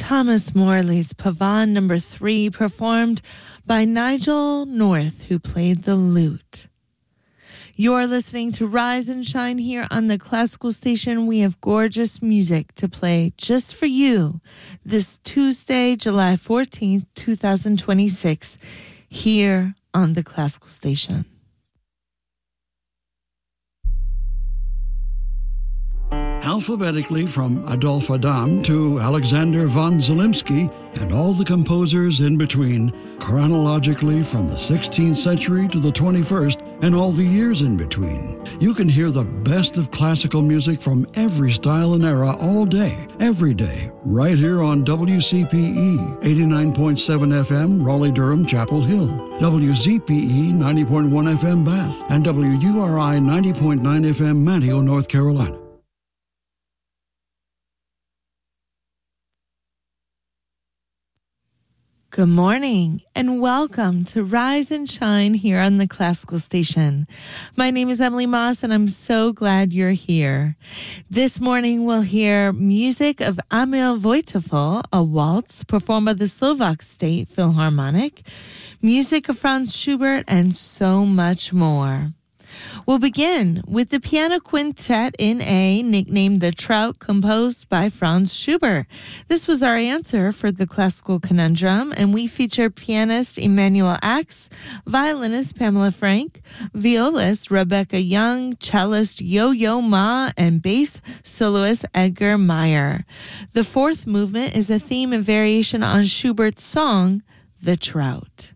Thomas Morley's Pavane No. 3, performed by Nigel North, who played the lute. You're listening to Rise and Shine here on the Classical Station. We have gorgeous music to play just for you this Tuesday, July 14th, 2026, here on the Classical Station. Alphabetically from Adolphe Adam to Alexander von Zelensky and all the composers in between, chronologically from the 16th century to the 21st and all the years in between. You can hear the best of classical music from every style and era all day, every day, right here on WCPE 89.7 FM, Raleigh-Durham, Chapel Hill, WZPE 90.1 FM, Bath, and WURI 90.9 FM, Manteo, North Carolina. Good morning and welcome to Rise and Shine here on the Classical Station. My name is Emily Moss and I'm so glad you're here. This morning we'll hear music of Emil Wojtyła, a waltz performed by the Slovak State Philharmonic, music of Franz Schubert, and so much more. We'll begin with the piano quintet in A, nicknamed the Trout, composed by Franz Schubert. This was our answer for the classical conundrum, and we feature pianist Emanuel Ax, violinist Pamela Frank, violist Rebecca Young, cellist Yo-Yo Ma, and bass soloist Edgar Meyer. The fourth movement is a theme and variation on Schubert's song, The Trout.